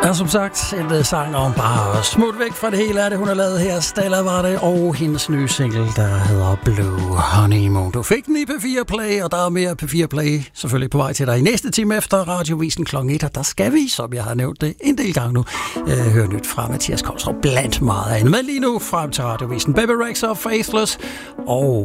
er som sagt en sang om bare smut væk fra det hele af det, hun har lavet her. Stella var det, og hendes nye single, der hedder Blue Honeymoon. Du fik den i P4 Play, og der er mere P4 Play selvfølgelig på vej til dig i næste time efter Radiovisen kl. 1. Og der skal vi, som jeg har nævnt det en del gange nu, høre nyt fra Mathias Kolstrup blandt meget andet. Men lige nu frem til Radiovisen Baby Rex og Faithless, og